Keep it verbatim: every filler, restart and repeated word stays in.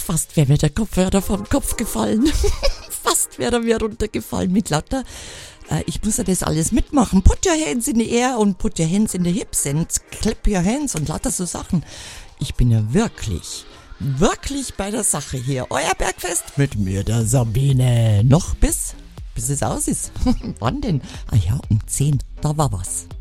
Fast wäre mir der Kopfhörer vom Kopf gefallen. Fast wäre er mir runtergefallen mit lauter. Äh, ich muss ja das alles mitmachen. Put your hands in the air und put your hands in the hips and clap your hands und lauter so Sachen. Ich bin ja wirklich, wirklich bei der Sache hier. Euer Bergfest mit mir, der Sabine. Noch bis, bis es aus ist. Wann denn? Ah ja, um zehn. Da war was.